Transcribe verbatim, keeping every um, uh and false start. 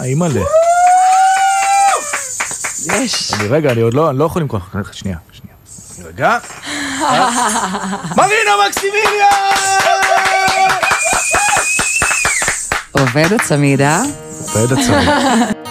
אימא'לה. יש. אני רגע, אני עוד לא, אני לא יכול למכוח. שנייה, שנייה. רגע. מרינה מקסימיליאן! עובד הצמידה. עובד הצמידה.